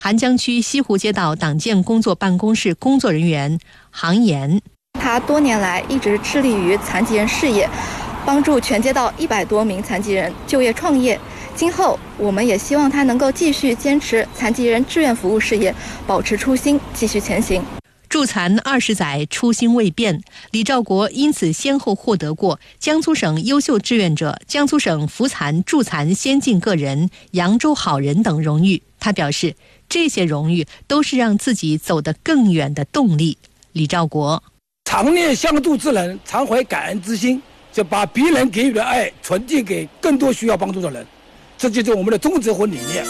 邗江区西湖街道党建工作办公室工作人员杭岩， 他多年来一直致力于残疾人事业，帮助全街道100多名残疾人就业创业。今后我们也希望他能够继续坚持残疾人志愿服务事业，保持初心，继续前行。 助残20载，初心未变。李兆国因此先后获得过江苏省优秀志愿者、江苏省扶残助残先进个人、扬州好人等荣誉。他表示，这些荣誉都是让自己走得更远的动力。李兆国常念相助之人，常怀感恩之心，就把别人给予的爱传递给更多需要帮助的人，这就是我们的宗旨和理念。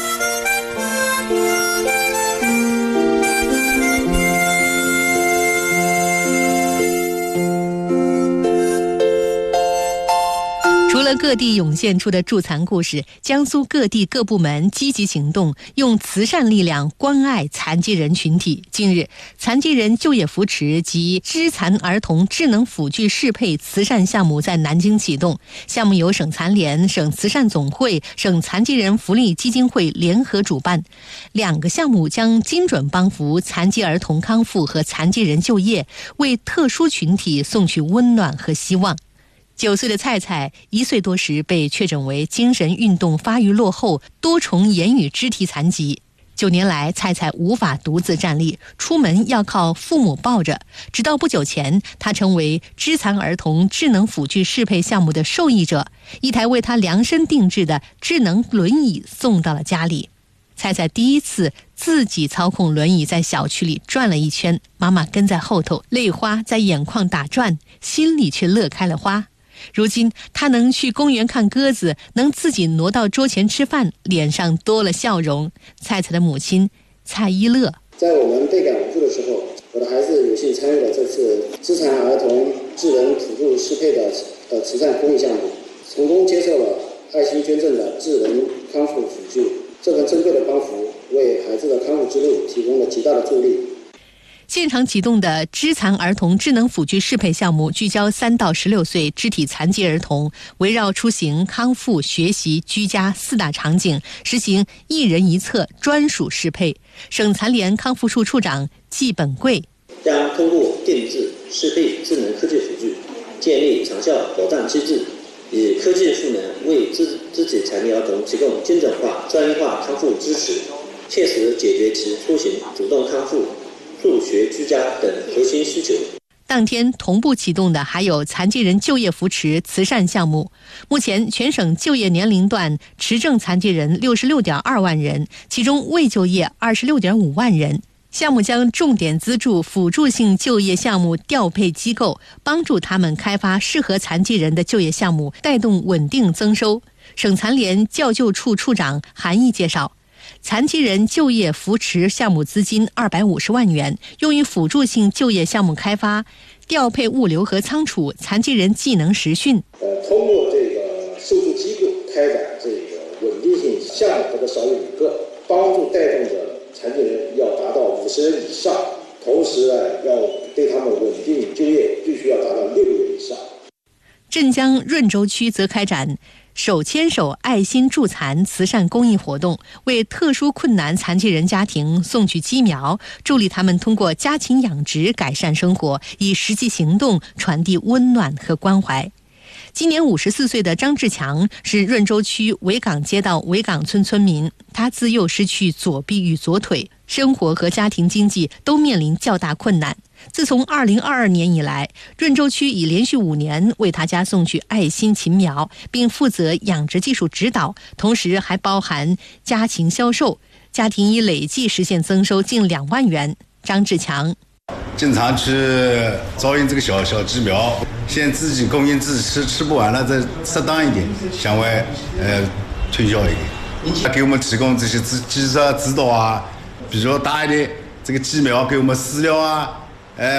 除了各地涌现出的助残故事，江苏各地各部门积极行动，用慈善力量关爱残疾人群体。近日，残疾人就业扶持及肢残儿童智能辅具适配慈善项目在南京启动。项目由省残联、省慈善总会、省残疾人福利基金会联合主办。2个项目将精准帮扶残疾儿童康复和残疾人就业，为特殊群体送去温暖和希望。9岁的蔡蔡1岁多时被确诊为精神运动发育落后、多重言语肢体残疾。9年来，蔡蔡无法独自站立，出门要靠父母抱着。直到不久前，他成为肢残儿童智能辅具适配项目的受益者，一台为他量身定制的智能轮椅送到了家里。蔡蔡第一次自己操控轮椅在小区里转了一圈，妈妈跟在后头，泪花在眼眶打转，心里却乐开了花。如今他能去公园看鸽子，能自己挪到桌前吃饭，脸上多了笑容。蔡蔡的母亲蔡一乐， 在我们倍感无助的时候，我的孩子有幸参与了这次肢残儿童智能辅助适配的慈善公益项目，成功接受了爱心捐赠的智能康复辅具。这份珍贵的帮扶为孩子的康复之路提供了极大的助力。 现场启动的肢残儿童智能辅具适配项目聚焦3到16岁肢体残疾儿童，围绕出行、康复、学习、居家4大场景，实行1人1侧专属适配。省残联康复处处长季本贵将通过定制适配智能科技辅具，建立长效保障机制，以科技赋能为肢体残疾儿童提供精准化、专业化康复支持，切实解决其出行、主动康复、助学、居家等核心需求。 当天同步启动的还有残疾人就业扶持慈善项目。目前全省就业年龄段持证残疾人66.2万人，其中未就业26.5万人。项目将重点资助辅助性就业项目调配机构，帮助他们开发适合残疾人的就业项目，带动稳定增收。省残联教救处处长韩毅介绍，残疾人就业扶持项目资金250万元，用于辅助性就业项目开发、调配物流和仓储、残疾人技能实训。 通过这个受助机构开展这个稳定性项目，这个少有5个，帮助带动的残疾人要达到50人以上，同时要对他们稳定就业必须要达到6个月以上。 镇江润州区则开展手牵手爱心助残慈善公益活动，为特殊困难残疾人家庭送去鸡苗，助力他们通过家禽养殖改善生活，以实际行动传递温暖和关怀。今年54岁的张志强是润州区维港街道维港村村民，他自幼失去左臂与左腿，生活和家庭经济都面临较大困难。自从2022年以来，润州区已连续5年为他家送去爱心禽苗，并负责养殖技术指导，同时还包含家禽销售，家庭已累计实现增收近2万元。张志强经常去招引这个小鸡苗，先自己供应自己吃，吃不完了再适当一点向外推销一点。他给我们提供这些技术指导啊，比如大一点这个鸡苗给我们饲料啊，